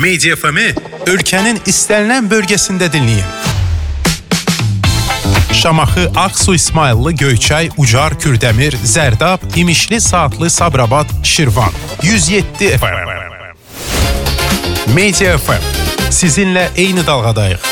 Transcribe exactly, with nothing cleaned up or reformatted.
Media F M-i ölkənin istənilən bölgəsində dinləyin. Şamaxı, Ağsu, İsmayıllı, Göyçay, Ucar, Kürdəmir, Zərdab, İmişli, Saatlı, Sabirabad, Şirvan. yüz yeddi F M. Media F M. Sizinlə eyni dalğadayıq.